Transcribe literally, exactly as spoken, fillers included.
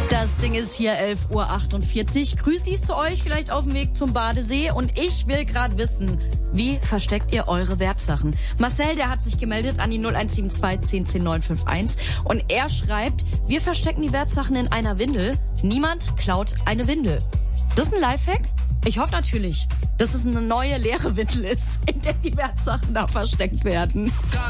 Das Ding ist hier elf Uhr achtundvierzig. Grüßis zu euch, vielleicht auf dem Weg zum Badesee. Und ich will gerade wissen, wie versteckt ihr eure Wertsachen? Marcel, der hat sich gemeldet an die null eins sieben zwei zehn zehn neun fünf eins. Und er schreibt, wir verstecken die Wertsachen in einer Windel. Niemand klaut eine Windel. Das ist ein Lifehack? Ich hoffe natürlich, dass es eine neue leere Windel ist, in der die Wertsachen da versteckt werden.